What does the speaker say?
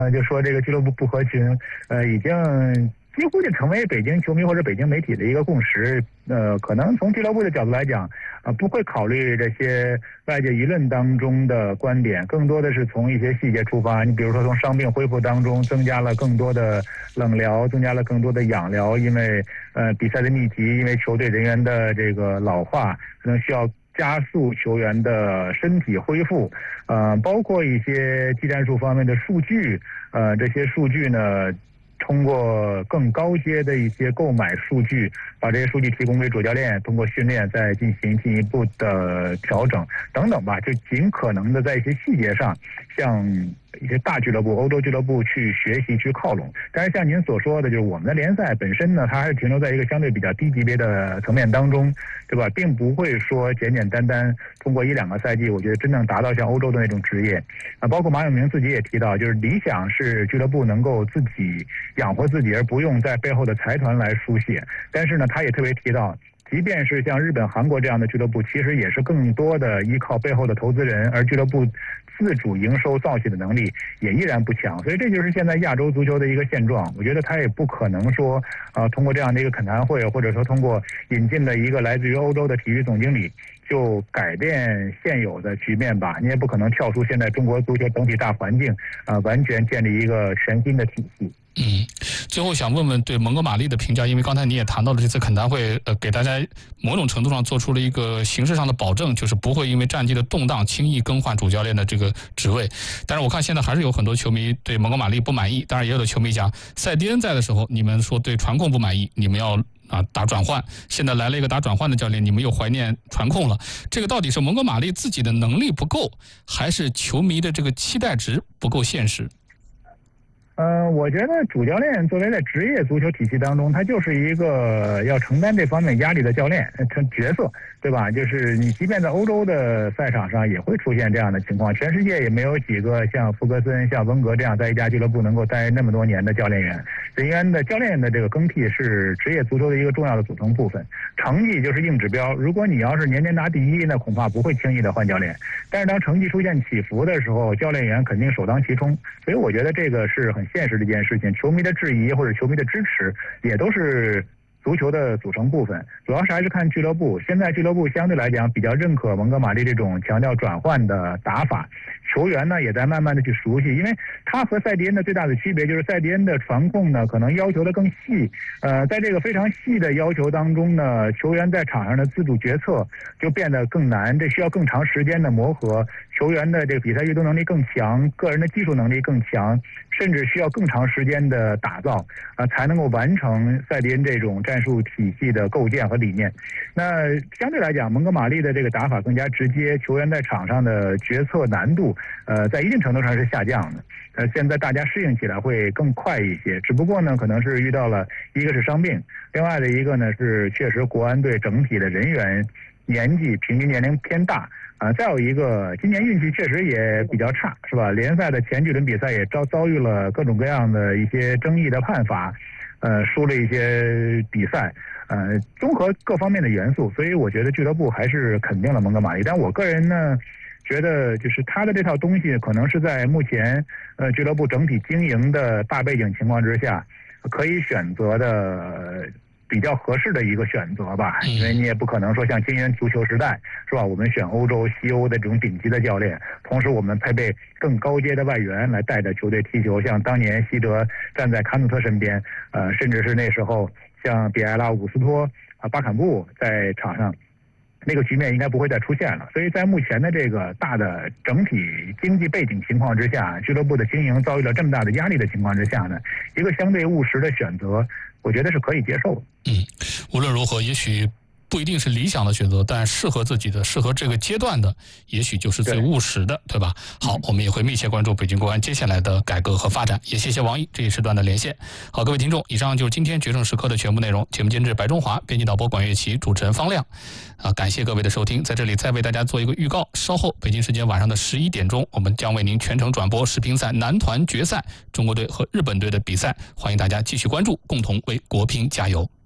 就说这个俱乐部不合群，已经几乎就成为北京球迷或者北京媒体的一个共识。可能从俱乐部的角度来讲，不会考虑这些外界舆论当中的观点，更多的是从一些细节出发。你比如说从伤病恢复当中增加了更多的冷疗，增加了更多的氧疗，因为比赛的密集，因为球队人员的这个老化，可能需要加速球员的身体恢复，包括一些技战术方面的数据，这些数据呢，通过更高阶的一些购买数据，把这些数据提供给主教练，通过训练再进行进一步的调整等等吧，就尽可能的在一些细节上向一些大俱乐部、欧洲俱乐部去学习、去靠拢。但是像您所说的，就是我们的联赛本身呢，它还是停留在一个相对比较低级别的层面当中，对吧？并不会说简简单单通过1-2个赛季，我觉得真正达到像欧洲的那种职业。包括马永明自己也提到，就是理想是俱乐部能够自己养活自己，而不用在背后的财团来输血。但是呢，他也特别提到，即便是像日本、韩国这样的俱乐部，其实也是更多的依靠背后的投资人，而俱乐部自主营收造血的能力也依然不强。所以这就是现在亚洲足球的一个现状。我觉得他也不可能说，通过这样的一个恳谈会，或者说通过引进的一个来自于欧洲的体育总经理，就改变现有的局面吧。你也不可能跳出现在中国足球整体大环境，完全建立一个全新的体系。 最后想问问对蒙哥马利的评价，因为刚才你也谈到了这次恳谈会，给大家某种程度上做出了一个形式上的保证，就是不会因为战绩的动荡轻易更换主教练的这个职位。但是我看现在还是有很多球迷对蒙哥马利不满意，当然也有的球迷讲，塞蒂恩在的时候你们说对传控不满意，你们要打转换，现在来了一个打转换的教练，你们又怀念传控了。这个到底是蒙哥马利自己的能力不够，还是球迷的这个期待值不够现实？ 我觉得主教练作为在职业足球体系当中，他就是一个要承担这方面压力的教练角色，对吧？就是你即便在欧洲的赛场上也会出现这样的情况，全世界也没有几个像福格森、像温格这样在一家俱乐部能够待那么多年的教练员。人员的教练的这个更替是职业足球的一个重要的组成部分，成绩就是硬指标。如果你要是年年拿第一，那恐怕不会轻易的换教练。但是当成绩出现起伏的时候，教练员肯定首当其冲。所以我觉得这个是很现实的一件事情，球迷的质疑或者球迷的支持也都是足球的组成部分，主要是还是看俱乐部。现在俱乐部相对来讲比较认可蒙哥马利这种强调转换的打法，球员呢也在慢慢的去熟悉，因为他和塞迪恩的最大的区别就是塞迪恩的传控呢可能要求的更细，在这个非常细的要求当中呢，球员在场上的自主决策就变得更难，这需要更长时间的磨合，球员的这个比赛运动能力更强，个人的技术能力更强，甚至需要更长时间的打造才能够完成塞迪恩这种战术体系的构建和理念。那相对来讲，蒙哥马利的这个打法更加直接，球员在场上的决策难度在一定程度上是下降的。现在大家适应起来会更快一些，只不过呢可能是遇到了一个是伤病，另外的一个呢是确实国安队整体的人员年纪平均年龄偏大。再有一个，今年运气确实也比较差，是吧？联赛的前几轮比赛也遭遇了各种各样的一些争议的判罚，输了一些比赛，综合各方面的元素，所以我觉得俱乐部还是肯定了蒙哥马利。但我个人呢，觉得就是他的这套东西，可能是在目前俱乐部整体经营的大背景情况之下，可以选择的比较合适的一个选择吧，因为你也不可能说像金元足球时代是吧？我们选欧洲、西欧的这种顶级的教练，同时我们配备更高阶的外援来带着球队踢球，像当年西德站在卡努特身边，甚至是那时候像比埃拉、伍斯托、巴坎布在场上。那个局面应该不会再出现了，所以在目前的这个大的整体经济背景情况之下，俱乐部的经营遭遇了这么大的压力的情况之下呢，一个相对务实的选择，我觉得是可以接受的。 无论如何，也许不一定是理想的选择，但适合自己的、适合这个阶段的，也许就是最务实的，对吧？好，我们也会密切关注北京国安接下来的改革和发展。也谢谢王毅这一时段的连线。好，各位听众，以上就是今天决胜时刻的全部内容。节目监制白中华，编辑导播管乐琪，主持人方亮。感谢各位的收听，在这里再为大家做一个预告，稍后北京时间晚上的11点钟，我们将为您全程转播世乒赛男团决赛中国队和日本队的比赛，欢迎大家继续关注，共同为国乒加油。